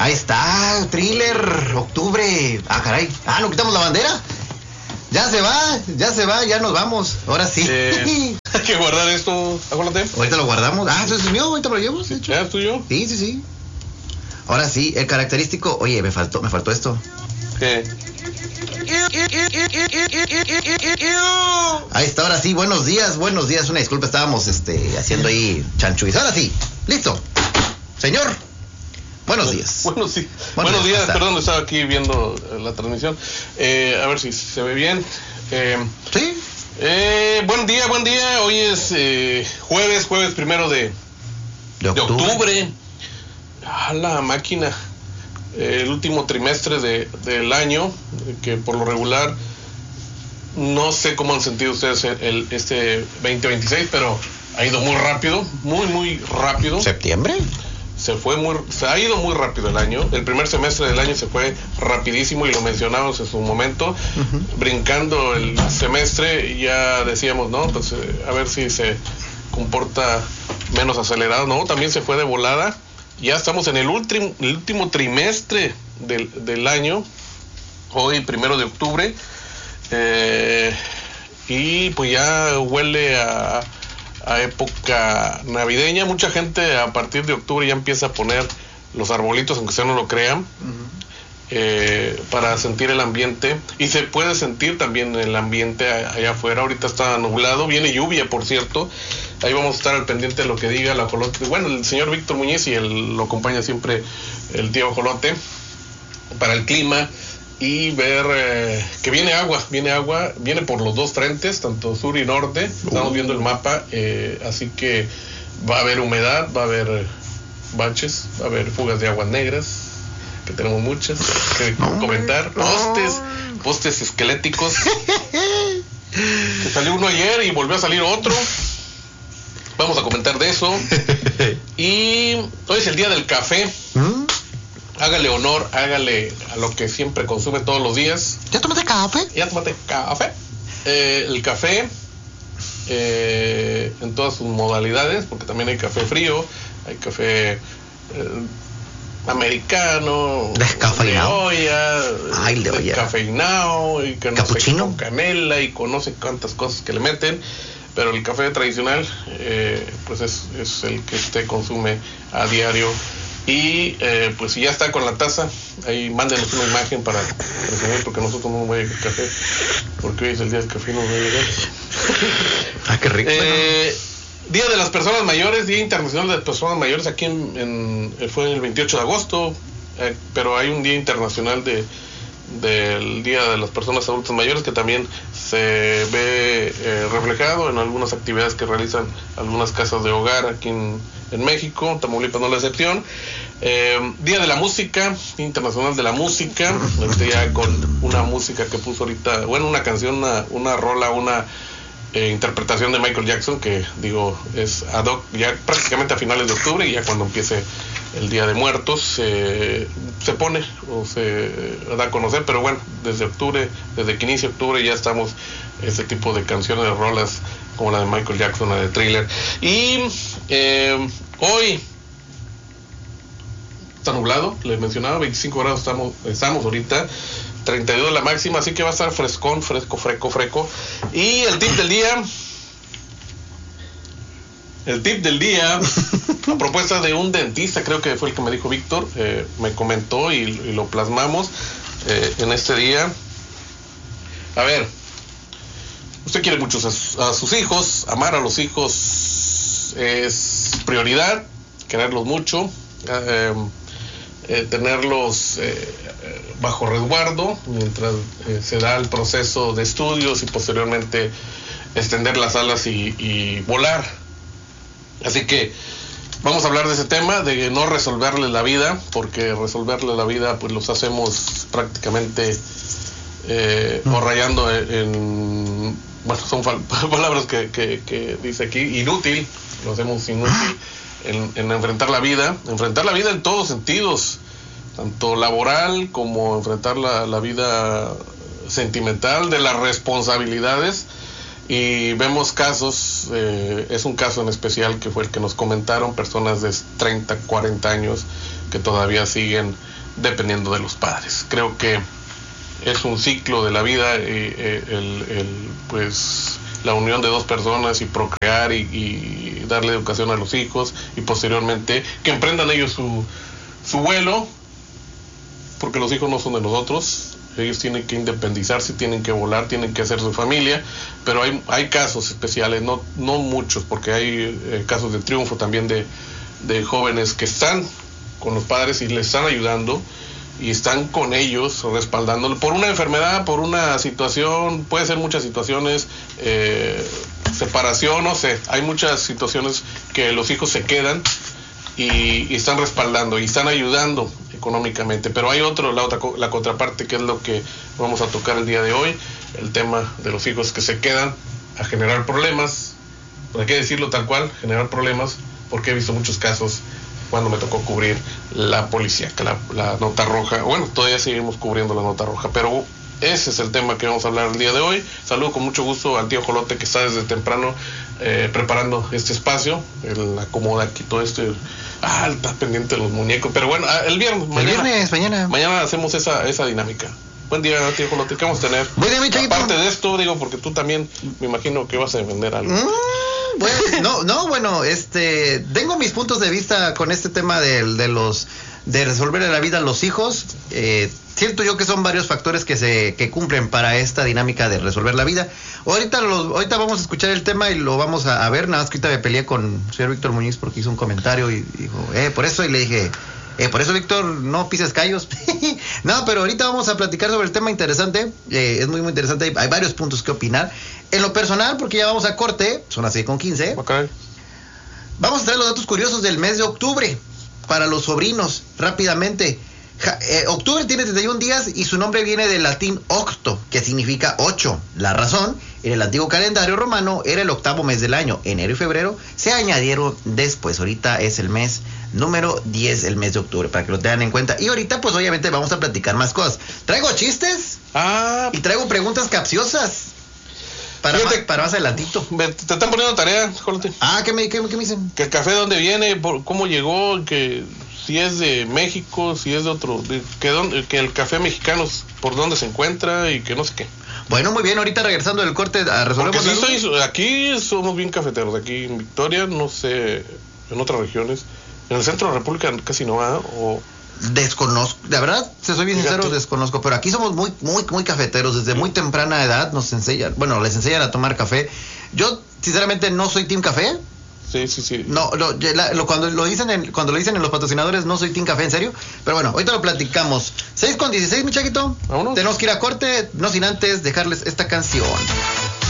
Ahí está, Thriller, octubre. Ah, caray. Ah, ¿no quitamos la bandera? Ya se va, ya nos vamos. Ahora sí. Hay que guardar esto, acuérdate. Ahorita lo guardamos. Ah, eso es mío, ahorita lo llevo. Sí, ¿ya es tuyo? Sí. Ahora sí, el característico. Oye, me faltó esto. ¿Qué? Ahí está, ahora sí, buenos días. Una disculpa, estábamos haciendo ahí chanchuis. Ahora sí, listo. Señor, buenos días. Buenos días, perdón, estaba aquí viendo la transmisión. A ver si se ve bien. Sí. Buen día. Hoy es jueves 1 de octubre. A la máquina. El último trimestre del año, que por lo regular, no sé cómo han sentido ustedes este 2026, pero ha ido muy rápido, muy rápido. ¿Septiembre? Se ha ido muy rápido el año. El primer semestre del año se fue rapidísimo y lo mencionamos en su momento. Brincando el semestre, ya decíamos, no, pues a ver si se comporta menos acelerado. No, también se fue de volada. Ya estamos en el último trimestre del año, hoy 1 de octubre, y pues ya huele a época navideña. Mucha gente a partir de octubre ya empieza a poner los arbolitos, aunque ustedes no lo crean, para sentir el ambiente, y se puede sentir también el ambiente allá afuera. Ahorita está nublado, viene lluvia, por cierto. Ahí vamos a estar al pendiente de lo que diga el ajolote. Bueno, el señor Víctor Muñiz, y lo acompaña siempre el tío ajolote para el clima, y ver que viene agua, viene por los dos frentes, tanto sur y norte. Estamos viendo el mapa, así que va a haber humedad, va a haber baches, va a haber fugas de aguas negras, que tenemos muchas que comentar, postes esqueléticos, que salió uno ayer y volvió a salir otro. Vamos a comentar de eso. Y hoy es el día del café. Hágale honor, hágale a lo que siempre consume todos los días. ¿Ya tomaste café? El café, en todas sus modalidades, porque también hay café frío, hay café americano, descafeinado, descafeinado, y que no sé, con canela y con no sé cuántas cosas que le meten. Pero el café tradicional, pues es el que usted consume a diario. Y pues si ya está con la taza, ahí mándenos una imagen para presumir, porque nosotros no vamos a llegar café, porque hoy es el día del café, no va a llegar. Ah, qué rico. Día de las Personas Mayores, Día Internacional de las Personas Mayores. Aquí fue el 28 de agosto, pero hay un Día Internacional del Día de las Personas Adultas Mayores, que también se ve reflejado en algunas actividades que realizan algunas casas de hogar aquí en México. Tamaulipas no es la excepción. Día de la Música, Día Internacional de la Música, ya con una música que puso ahorita, bueno, una canción, una rola, una interpretación de Michael Jackson, que digo es ad hoc ya prácticamente a finales de octubre, y ya cuando empiece el Día de Muertos se pone o se da a conocer. Pero bueno, desde que inicia octubre ya estamos ese tipo de canciones, de rolas como la de Michael Jackson, la de Thriller. Y hoy está nublado, les mencionaba, 25 grados estamos ahorita, 32 la máxima, así que va a estar fresco. Y el tip del día, a propuesta de un dentista, creo que fue el que me dijo Víctor, me comentó y lo plasmamos en este día. A ver, usted quiere mucho a sus hijos, amar a los hijos es prioridad, quererlos mucho, tenerlos bajo resguardo mientras se da el proceso de estudios, y posteriormente extender las alas y volar. Así que vamos a hablar de ese tema, de no resolverles la vida, porque resolverles la vida pues los hacemos prácticamente o rayando bueno, son palabras que dice aquí, inútil, lo hacemos inútil en enfrentar la vida en todos sentidos, tanto laboral como enfrentar la vida sentimental, de las responsabilidades. Y vemos casos, es un caso en especial que fue el que nos comentaron, personas de 30, 40 años que todavía siguen dependiendo de los padres. Creo que es un ciclo de la vida, pues la unión de dos personas y procrear y darle educación a los hijos y posteriormente que emprendan ellos su vuelo, porque los hijos no son de nosotros. Ellos tienen que independizarse, tienen que volar, tienen que hacer su familia, pero hay casos especiales, no muchos, porque hay casos de triunfo también de jóvenes que están con los padres y les están ayudando y están con ellos, respaldándolo por una enfermedad, por una situación, puede ser muchas situaciones, separación, no sé, hay muchas situaciones que los hijos se quedan y están respaldando y están ayudando económicamente, pero hay la contraparte, que es lo que vamos a tocar el día de hoy, el tema de los hijos que se quedan a generar problemas, hay que decirlo tal cual, generar problemas, porque he visto muchos casos cuando me tocó cubrir la policía, que la nota roja, bueno, todavía seguimos cubriendo la nota roja, pero ese es el tema que vamos a hablar el día de hoy. Saludo con mucho gusto al tío Jolote, que está desde temprano preparando este espacio, él acomoda aquí todo esto, está pendiente de los muñecos, pero bueno, el viernes, mañana hacemos esa dinámica. Buen día, tío Jolote, ¿qué vamos a tener? Buen día, mi chiquito. Aparte de esto, digo, porque tú también me imagino que vas a vender algo. Bueno, tengo mis puntos de vista con este tema de resolverle la vida a los hijos. Siento yo que son varios factores que cumplen para esta dinámica de resolver la vida. Ahorita vamos a escuchar el tema y lo vamos a ver. Nada más que ahorita me peleé con el señor Víctor Muñiz porque hizo un comentario y dijo, por eso, y le dije, por eso, Víctor, no pises callos. No, pero ahorita vamos a platicar sobre el tema interesante. Es muy, muy interesante. Hay varios puntos que opinar. En lo personal, porque ya vamos a corte, son las 6:15. Okay. Vamos a traer los datos curiosos del mes de octubre para los sobrinos, rápidamente. Octubre tiene 31 días y su nombre viene del latín octo, que significa 8. La razón, en el antiguo calendario romano era el octavo mes del año. Enero y febrero se añadieron después. Ahorita es el mes número 10, el mes de octubre, para que lo tengan en cuenta. Y ahorita, pues obviamente vamos a platicar más cosas. Traigo chistes y traigo preguntas capciosas para más adelantito. Te están poniendo tarea, Jolote. ¿Qué me dicen? Que el café, ¿de dónde viene? ¿Cómo llegó? Que si es de México, si es de otro, que el café mexicano, por dónde se encuentra y que no sé qué. Bueno, muy bien, ahorita regresando del corte a resolver. Aquí somos bien cafeteros, aquí en Victoria, no sé, en otras regiones, en el centro de la República casi no va, o... Desconozco, de verdad, si soy bien sincero, desconozco, pero aquí somos muy, muy, muy cafeteros, desde muy temprana edad les enseñan a tomar café. Yo, sinceramente, no soy team café. Sí. No, cuando lo dicen en los patrocinadores, no soy team café, en serio. Pero bueno, ahorita lo platicamos. 6:16, mi chaquito. Vámonos. Tenemos que ir a corte, no sin antes dejarles esta canción.